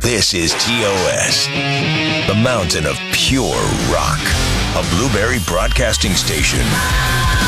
This is TOS, the mountain of pure rock, a Blueberry Broadcasting Station.